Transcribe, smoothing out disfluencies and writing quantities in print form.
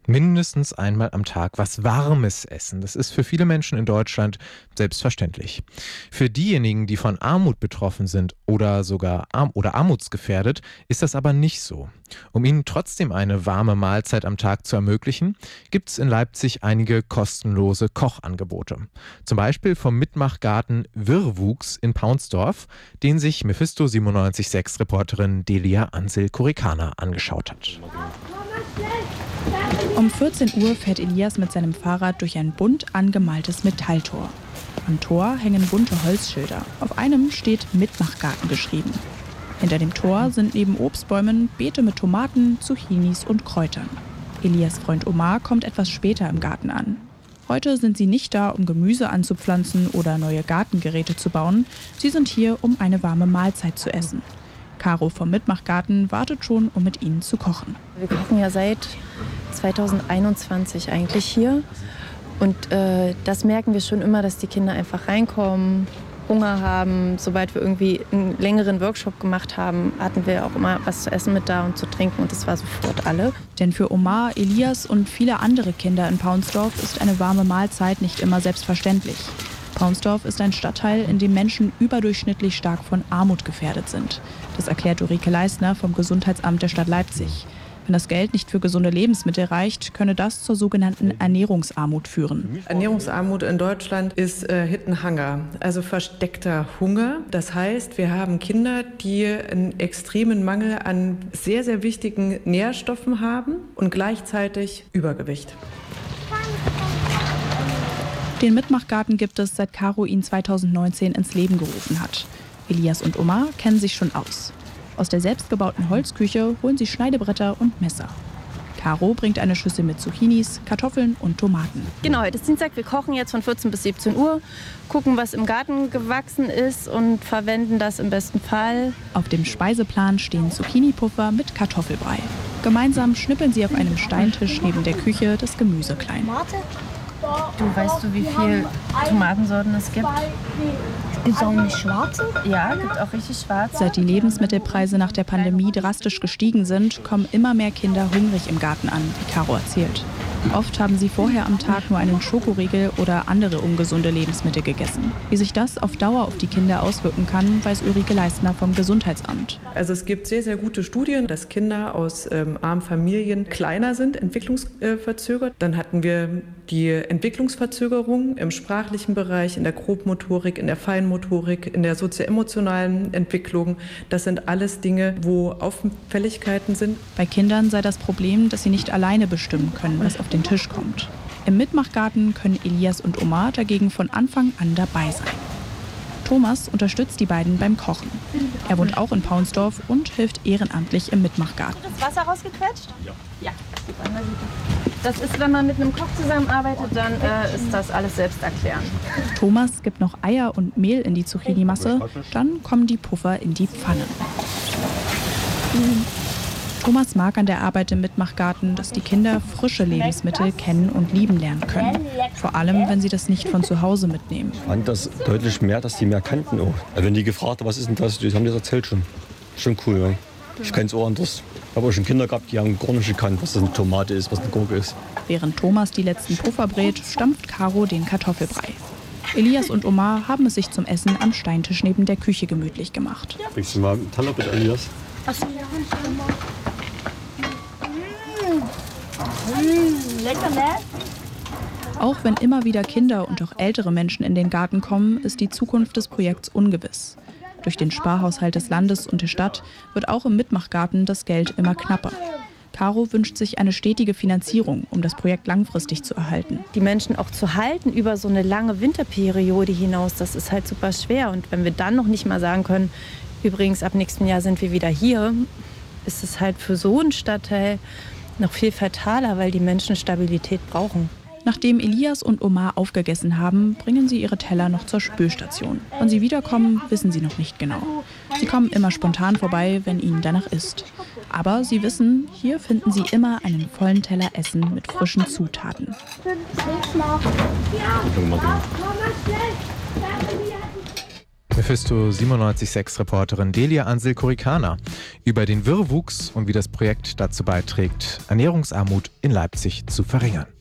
Mindestens einmal am Tag was Warmes essen. Das ist für viele Menschen in Deutschland selbstverständlich. Für diejenigen, die von Armut betroffen sind oder sogar armutsgefährdet, ist das aber nicht so. Um ihnen trotzdem eine warme Mahlzeit am Tag zu ermöglichen, gibt es in Leipzig einige kostenlose Kochangebote. Zum Beispiel vom Mitmachgarten Wirrwuchs in Paunsdorf, den sich Mephisto 97.6-Reporterin Delia Ansel-Kurikana angeschaut hat. Um 14 Uhr fährt Elias mit seinem Fahrrad durch ein bunt angemaltes Metalltor. Am Tor hängen bunte Holzschilder. Auf einem steht Mitmachgarten geschrieben. Hinter dem Tor sind neben Obstbäumen Beete mit Tomaten, Zucchinis und Kräutern. Elias Freund Omar kommt etwas später im Garten an. Heute sind sie nicht da, um Gemüse anzupflanzen oder neue Gartengeräte zu bauen. Sie sind hier, um eine warme Mahlzeit zu essen. Caro vom Mitmachgarten wartet schon, um mit ihnen zu kochen. Wir kochen ja seit 2021 eigentlich hier. Und das merken wir schon immer, dass die Kinder einfach reinkommen, Hunger haben. Sobald wir irgendwie einen längeren Workshop gemacht haben, hatten wir auch immer was zu essen mit da und zu trinken. Und das war sofort alle. Denn für Omar, Elias und viele andere Kinder in Paunsdorf ist eine warme Mahlzeit nicht immer selbstverständlich. Paunsdorf ist ein Stadtteil, in dem Menschen überdurchschnittlich stark von Armut gefährdet sind. Das erklärt Ulrike Leistner vom Gesundheitsamt der Stadt Leipzig. Wenn das Geld nicht für gesunde Lebensmittel reicht, könne das zur sogenannten Ernährungsarmut führen. Ernährungsarmut in Deutschland ist Hidden Hunger, also versteckter Hunger. Das heißt, wir haben Kinder, die einen extremen Mangel an sehr, sehr wichtigen Nährstoffen haben und gleichzeitig Übergewicht. Den Mitmachgarten gibt es, seit Caro ihn 2019 ins Leben gerufen hat. Elias und Omar kennen sich schon aus. Aus der selbstgebauten Holzküche holen sie Schneidebretter und Messer. Caro bringt eine Schüssel mit Zucchinis, Kartoffeln und Tomaten. Genau, heute ist Dienstag. Wir kochen jetzt von 14 bis 17 Uhr, gucken, was im Garten gewachsen ist und verwenden das im besten Fall. Auf dem Speiseplan stehen Zucchini-Puffer mit Kartoffelbrei. Gemeinsam schnippeln sie auf einem Steintisch neben der Küche das Gemüse klein. Weißt du, wie viele Tomatensorten es gibt? Gibt es auch eine schwarze? Ja, gibt auch richtig schwarze. Seit die Lebensmittelpreise nach der Pandemie drastisch gestiegen sind, kommen immer mehr Kinder hungrig im Garten an, wie Caro erzählt. Oft haben sie vorher am Tag nur einen Schokoriegel oder andere ungesunde Lebensmittel gegessen. Wie sich das auf Dauer auf die Kinder auswirken kann, weiß Ulrike Leistner vom Gesundheitsamt. Also es gibt sehr, sehr gute Studien, dass Kinder aus armen Familien kleiner sind, entwicklungsverzögert. Dann hatten wir die Entwicklungsverzögerung im sprachlichen Bereich, in der Grobmotorik, in der Feinmotorik, in der sozioemotionalen Entwicklung. Das sind alles Dinge, wo Auffälligkeiten sind. Bei Kindern sei das Problem, dass sie nicht alleine bestimmen können, was auf den Tisch kommt. Im Mitmachgarten können Elias und Omar dagegen von Anfang an dabei sein. Thomas unterstützt die beiden beim Kochen. Er wohnt auch in Paunsdorf und hilft ehrenamtlich im Mitmachgarten. Das Wasser rausgequetscht? Ja. Super. Das ist, wenn man mit einem Koch zusammenarbeitet, dann ist das alles selbsterklärend. Thomas gibt noch Eier und Mehl in die Zucchini-Masse, dann kommen die Puffer in die Pfanne. Thomas mag an der Arbeit im Mitmachgarten, dass die Kinder frische Lebensmittel kennen und lieben lernen können. Vor allem, wenn sie das nicht von zu Hause mitnehmen. Ich fand das deutlich mehr, dass die mehr kannten auch. Wenn die gefragt haben, was ist denn das, die haben das erzählt schon. Schon cool, ja. Ich kenne es auch anders. Ich habe auch schon Kinder gehabt, die haben gar nicht gekannt, was das eine Tomate ist, was eine Gurke ist. Während Thomas die letzten Puffer brät, stampft Caro den Kartoffelbrei. Elias und Omar haben es sich zum Essen am Steintisch neben der Küche gemütlich gemacht. Bringst du mal einen Teller bitte, Elias? Achso, ja, lecker, ne? Auch wenn immer wieder Kinder und auch ältere Menschen in den Garten kommen, ist die Zukunft des Projekts ungewiss. Durch den Sparhaushalt des Landes und der Stadt wird auch im Mitmachgarten das Geld immer knapper. Caro wünscht sich eine stetige Finanzierung, um das Projekt langfristig zu erhalten. Die Menschen auch zu halten über so eine lange Winterperiode hinaus, das ist halt super schwer. Und wenn wir dann noch nicht mal sagen können, übrigens ab nächstem Jahr sind wir wieder hier, ist es halt für so einen Stadtteil noch viel fataler, weil die Menschen Stabilität brauchen. Nachdem Elias und Omar aufgegessen haben, bringen sie ihre Teller noch zur Spülstation. Wann sie wiederkommen, wissen sie noch nicht genau. Sie kommen immer spontan vorbei, wenn ihnen danach ist. Aber sie wissen, hier finden sie immer einen vollen Teller Essen mit frischen Zutaten. Mephisto 97.6-Reporterin Delia Ansel-Korikana über den Wirrwuchs und wie das Projekt dazu beiträgt, Ernährungsarmut in Leipzig zu verringern.